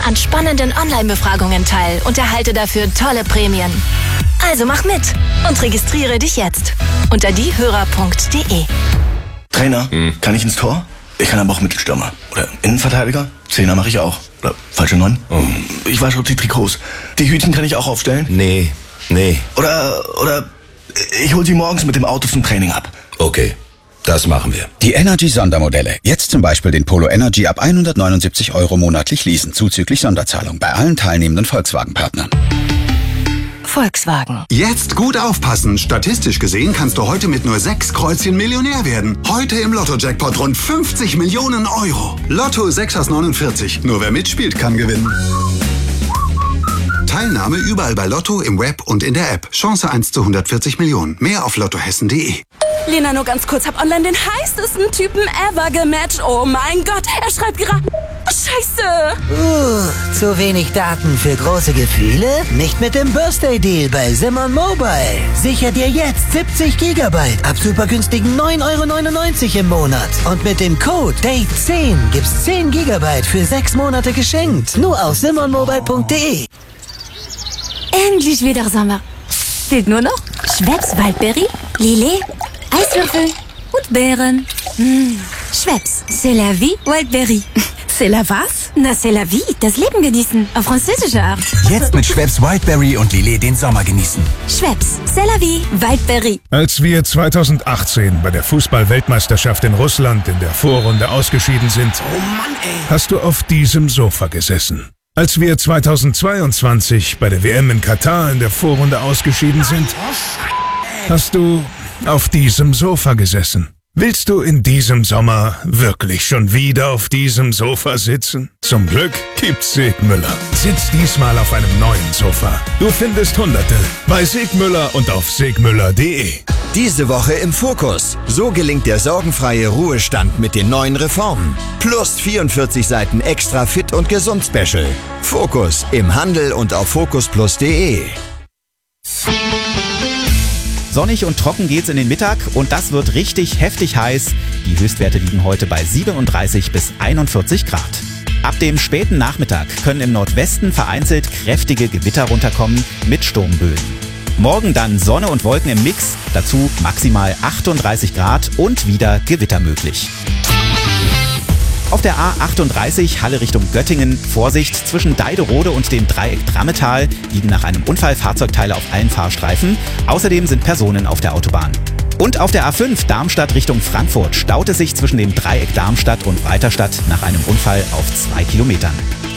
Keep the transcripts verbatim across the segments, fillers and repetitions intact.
an spannenden Online-Befragungen teil und erhalte dafür tolle Prämien. Also mach mit und registriere dich jetzt unter diehörer punkt de. Trainer, hm. kann ich ins Tor? Ich kann aber auch Mittelstürmer. Oder Innenverteidiger? Zehner mache ich auch. Oder falsche Neun? Oh. Ich wasche auch die Trikots. Die Hütchen kann ich auch aufstellen? Nee, nee. Oder, oder ich hol sie morgens mit dem Auto zum Training ab. Okay, das machen wir. Die Energy-Sondermodelle. Jetzt zum Beispiel den Polo Energy ab hundertneunundsiebzig Euro monatlich leasen, zuzüglich Sonderzahlung bei allen teilnehmenden Volkswagen-Partnern. Volkswagen. Jetzt gut aufpassen. Statistisch gesehen kannst du heute mit nur sechs Kreuzchen Millionär werden. Heute im Lotto-Jackpot rund fünfzig Millionen Euro. Lotto sechs aus neunundvierzig. Nur wer mitspielt, kann gewinnen. Teilnahme überall bei Lotto, im Web und in der App. Chance eins zu hundertvierzig Millionen. Mehr auf lottohessen punkt de. Lena, nur ganz kurz, hab online den heißesten Typen ever gematcht. Oh mein Gott, er schreibt gerade... Oh, Scheiße! Uh, zu wenig Daten für große Gefühle? Nicht mit dem Birthday-Deal bei Simon Mobile. Sicher dir jetzt siebzig Gigabyte ab super günstigen neun Euro neunundneunzig im Monat. Und mit dem Code Date zehn gibt's zehn Gigabyte für sechs Monate geschenkt. Nur auf simon mobile punkt de. Endlich wieder Sommer. Fehlt nur noch Schweppes Waldberry, Lillet, Eiswürfel und Beeren. Mmh. Schweppes, c'est la vie, Waldberry. C'est la was? Na, c'est la vie, das Leben genießen, auf französische Art. Jetzt mit Schweppes Wildberry und Lillet den Sommer genießen. Schweppes, c'est la vie, Waldberry. Als wir zweitausendachtzehn bei der Fußball-Weltmeisterschaft in Russland in der Vorrunde ausgeschieden sind, oh Mann, ey. hast du auf diesem Sofa gesessen. Als wir zweitausendzweiundzwanzig bei der W M in Katar in der Vorrunde ausgeschieden sind, hast du auf diesem Sofa gesessen. Willst du in diesem Sommer wirklich schon wieder auf diesem Sofa sitzen? Zum Glück gibt's Segmüller. Sitz diesmal auf einem neuen Sofa. Du findest Hunderte bei Segmüller und auf segmüller punkt de. Diese Woche im Fokus. So gelingt der sorgenfreie Ruhestand mit den neuen Reformen. Plus vierundvierzig Seiten extra Fit und Gesund Special. Fokus im Handel und auf fokus plus punkt de. Sonnig und trocken geht's in den Mittag und das wird richtig heftig heiß. Die Höchstwerte liegen heute bei siebenunddreißig bis einundvierzig Grad. Ab dem späten Nachmittag können im Nordwesten vereinzelt kräftige Gewitter runterkommen mit Sturmböen. Morgen dann Sonne und Wolken im Mix, dazu maximal achtunddreißig Grad und wieder Gewitter möglich. Auf der A achtunddreißig Halle Richtung Göttingen, Vorsicht, zwischen Deiderode und dem Dreieck Drammetal liegen nach einem Unfall Fahrzeugteile auf allen Fahrstreifen. Außerdem sind Personen auf der Autobahn. Und auf der A fünf Darmstadt Richtung Frankfurt staut es sich zwischen dem Dreieck Darmstadt und Weiterstadt nach einem Unfall auf zwei Kilometern.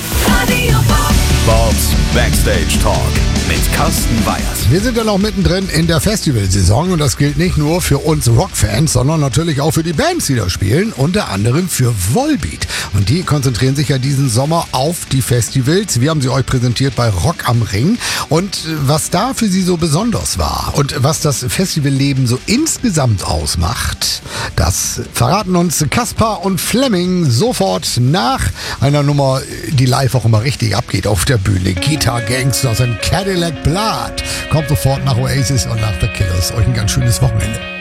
Bob's Backstage Talk mit Carsten Weyers. Wir sind ja noch mittendrin in der Festivalsaison und das gilt nicht nur für uns Rockfans, sondern natürlich auch für die Bands, die da spielen, unter anderem für Volbeat. Und die konzentrieren sich ja diesen Sommer auf die Festivals. Wir haben sie euch präsentiert bei Rock am Ring. Und was da für sie so besonders war und was das Festivalleben so insgesamt ausmacht, das verraten uns Kaspar und Fleming sofort nach einer Nummer, die live auch immer richtig abgeht auf der Bühne. Guitar Gangsters und Cadillac Blood. Kommt sofort nach Oasis und nach The Killers. Euch ein ganz schönes Wochenende.